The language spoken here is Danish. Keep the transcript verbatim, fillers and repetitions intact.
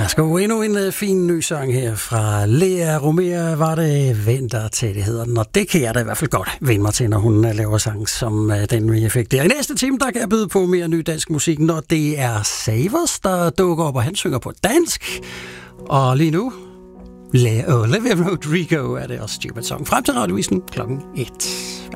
Værsgo, endnu en uh, fin ny sang her fra Lea Romea, var det Venter til, det hedder den, og det kan jeg da i hvert fald godt vende mig til, når hun uh, laver sang som uh, den, vi fik der. I næste time, der kan jeg byde på mere ny dansk musik, når det er Savers, der dukker op, og han synger på dansk. Og lige nu, Olivia Rodrigo er det også Stupid Song. Frem til Radiovisen klokken et.